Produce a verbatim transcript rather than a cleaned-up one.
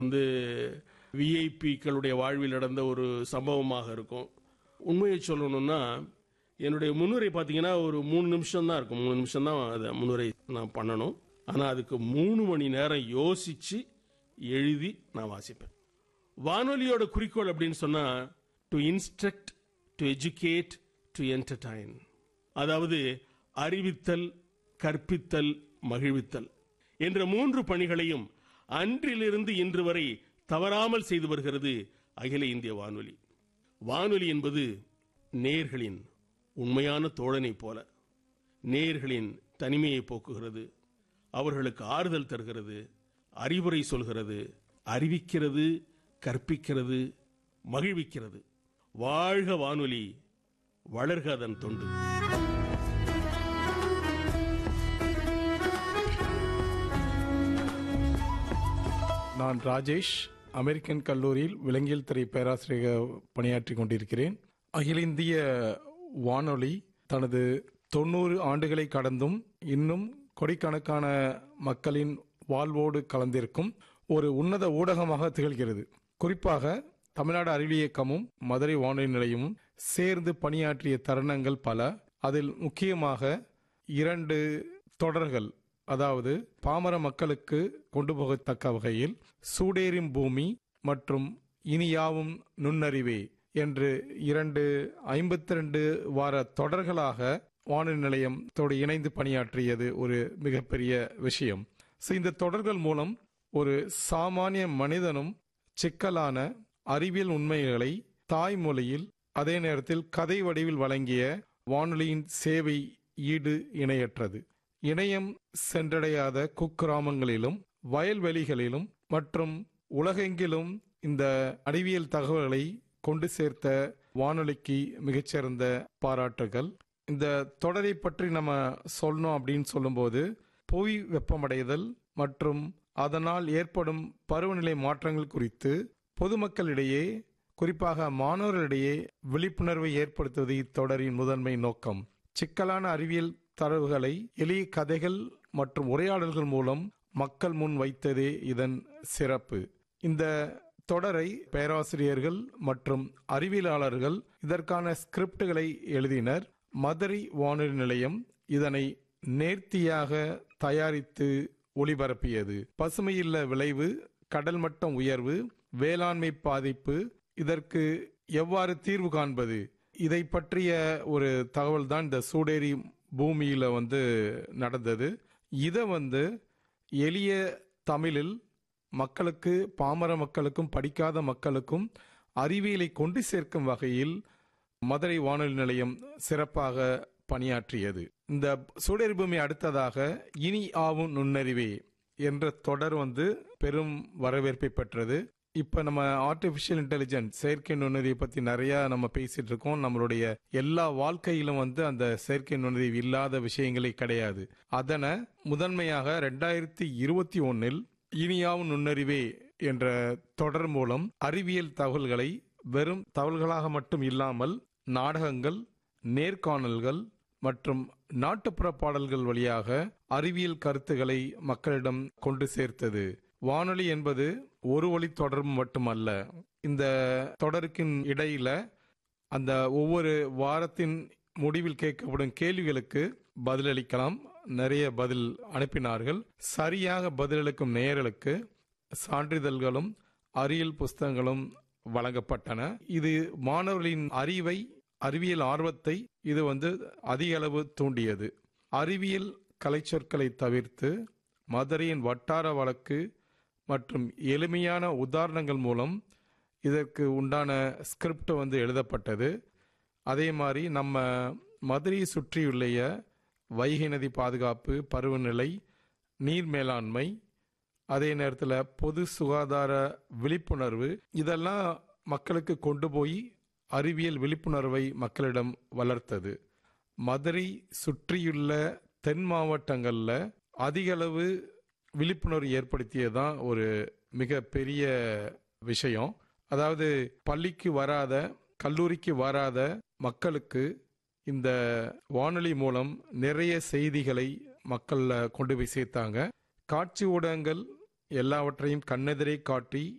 வந்து விஐபிக்களுடைய வாழ்வில் நடந்த ஒரு சம்பவமாக இருக்கும். உண்மையை சொல்லணும்னா என்னுடைய முன்னுரை பார்த்தீங்கன்னா ஒரு மூணு நிமிஷம் தான் இருக்கும். மூணு நிமிஷம் தான் அதை முன்னுரை நான் பண்ணணும். ஆனால் அதுக்கு மூணு மணி நேரம் யோசித்து எழுதி நான் வாசிப்பேன். வானொலியோட குறிக்கோள் அப்படின்னு சொன்னால் to instruct, to educate, to entertain. அதாவது அறிவித்தல், கற்பித்தல், மகிழ்வித்தல் என்ற மூன்று பணிகளையும் அன்றிலிருந்து இன்று வரை தவறாமல் செய்து வருகிறது அகில இந்திய வானொலி. வானொலி என்பது நேயர்களின் உண்மையான தோழனை போல நேயர்களின் தனிமையை போக்குகிறது, அவர்களுக்கு ஆறுதல் தருகிறது, அறிவுரை சொல்கிறது, அறிவிக்கிறது, கற்பிக்கிறது, மகிழ்விக்கிறது. வாழ்க வானொலி, வளர்க அதன் தொண்டு. நான் ராஜேஷ், அமெரிக்கன் கல்லூரியில் விலங்கியல் துறை பேராசிரியர் பணியாற்றி கொண்டிருக்கிறேன். அகில இந்திய வானொலி தனது தொண்ணூறு ஆண்டுகளை கடந்தும் இன்னும் கோடிக்கணக்கான மக்களின் வாழ்வோடு கலந்திருக்கும் ஒரு உன்னத ஊடகமாக திகழ்கிறது. குறிப்பாக தமிழ்நாடு அறிவியல் இயக்கமும் மதுரை வானொலி நிலையமும் சேர்ந்து பணியாற்றிய தருணங்கள் பல. அதில் முக்கியமாக இரண்டு தொடர்கள், அதாவது பாமர மக்களுக்கு கொண்டு போகத்தக்க வகையில் சூடேறும் பூமி மற்றும் இனியாவும் நுண்ணறிவே என்று இரண்டு ஐம்பத்தி ரெண்டு வார தொடர்களாக வானொலி நிலையத்தோடு இணைந்து பணியாற்றியது ஒரு மிகப்பெரிய விஷயம். இந்த தொடர்கள் மூலம் ஒரு சாமானிய மனிதனும் சிக்கலான அறிவியல் உண்மைகளை தாய்மொழியில் அதே நேரத்தில் கதை வடிவில் வழங்கிய வானொலியின் சேவை ஈடு இணையற்றது. இணையம் சென்றடையாத குக்கிராமங்களிலும் வயல்வெளிகளிலும் மற்றும் உலகெங்கிலும் இந்த அறிவியல் தகவல்களை கொண்டு சேர்த்த வானொலிக்கு மிகச்சிறந்த பாராட்டுகள். இந்த தொடரை பற்றி நம்ம சொல்லணும் அப்படின்னு சொல்லும்போது புவி வெப்பமடைதல் மற்றும் அதனால் ஏற்படும் பருவநிலை மாற்றங்கள் குறித்து பொதுமக்களிடையே, குறிப்பாக மாணவர்களிடையே விழிப்புணர்வை ஏற்படுத்துவது இத்தொடரின் முதன்மை நோக்கம். சிக்கலான அறிவியல் தரவுகளை எளிய கதைகள் மற்றும் உரையாடல்கள் மூலம் மக்கள் முன் வைத்ததே இதன் சிறப்பு. இந்த தொடரை பேராசிரியர்கள் மற்றும் அறிவியலாளர்கள் இதற்கான ஸ்கிரிப்டுகளை எழுதினர். மதுரை வானொலி நிலையம் இதனை நேர்த்தியாக தயாரித்து ஒளிபரப்பியது. பசுமையில்ல விளைவு, கடல் மட்டம் உயர்வு, வேளாண்மை பாதிப்பு, இதற்கு எவ்வாறு தீர்வு காண்பது, இதை பற்றிய ஒரு தகவல் தான் இந்த சூடேரி பூமியில வந்து நடந்தது. இதை வந்து எளிய தமிழில் மக்களுக்கு, பாமர மக்களுக்கும் படிக்காத மக்களுக்கும் அறிவியலை கொண்டு சேர்க்கும் வகையில் மதுரை வானொலி நிலையம் சிறப்பாக பணியாற்றியது. இந்த சூடேரி பூமி அடுத்ததாக இனி ஆவும் நுண்ணறிவே என்ற தொடர் வந்து பெரும் வரவேற்பை பெற்றது. இப்ப நம்ம ஆர்டிபிஷியல் இன்டெலிஜென்ஸ், செயற்கை நுண்ணறிவை பத்தி நிறைய நம்ம பேசிட்டு இருக்கோம். நம்மளுடைய எல்லா வாழ்க்கையிலும் வந்து அந்த செயற்கை நுண்ணறிவு இல்லாத விஷயங்களே கிடையாது. அதனை முதன்மையாக ரெண்டாயிரத்தி இருபத்தி ஒன்னில் இனியாவும் நுண்ணறிவே என்ற தொடர் மூலம் அறிவியல் தகவல்களை வெறும் தகவல்களாக மட்டும் இல்லாமல் நாடகங்கள், நேர்காணல்கள் மற்றும் நாட்டுப்புற பாடல்கள் வழியாக அறிவியல் கருத்துக்களை மக்களிடம் கொண்டு சேர்த்தது. வானொலி என்பது ஒரு வழி தொடர்பு மட்டுமல்ல. இந்த தொடருக்கின் இடையில அந்த ஒவ்வொரு வாரத்தின் முடிவில் கேட்கப்படும் கேள்விகளுக்கு பதிலளிக்கலாம். நிறைய பதில் அனுப்பினார்கள். சரியாக பதிலளிக்கும் நேயர்களுக்கு சான்றிதழ்களும் அறிவியல் புஸ்தகங்களும் வழங்கப்பட்டன. இது மாணவர்களின் அறிவை, அறிவியல் ஆர்வத்தை இது வந்து அதிக அளவு தூண்டியது. அறிவியல் கலைச்சொற்களை தவிர்த்து மதுரையின் வட்டார வழக்கு மற்றும் எளிமையான உதாரணங்கள் மூலம் இதற்கு உண்டான ஸ்கிரிப்ட் வந்து எழுதப்பட்டது. அதே மாதிரி நம்ம மதுரையை சுற்றியுள்ள வைகை நதி பாதுகாப்பு, பருவநிலை, நீர் மேலாண்மை, அதே நேரத்தில் பொது சுகாதார விழிப்புணர்வு, இதெல்லாம் மக்களுக்கு கொண்டு போய் அறிவியல் விழிப்புணர்வை மக்களிடம் வளர்த்தது. மதுரை சுற்றியுள்ள தென் மாவட்டங்களில் அதிக அளவு விழிப்புணர்வு ஏற்படுத்தியதான் ஒரு மிக பெரிய விஷயம். அதாவது பள்ளிக்கு வராத, கல்லூரிக்கு வராத மக்களுக்கு இந்த வானொலி மூலம் நிறைய செய்திகளை மக்கள் கொண்டு போய் சேர்த்தாங்க. காட்சி ஊடகங்கள் எல்லாவற்றையும் கண்ணெதிரே காட்டி